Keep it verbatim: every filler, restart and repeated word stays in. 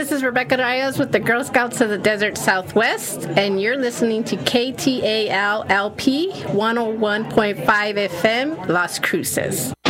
this is Rebecca Reyes with the Girl Scouts of the Desert Southwest, and you're listening to K T A L L P one oh one point five F M, Las Cruces.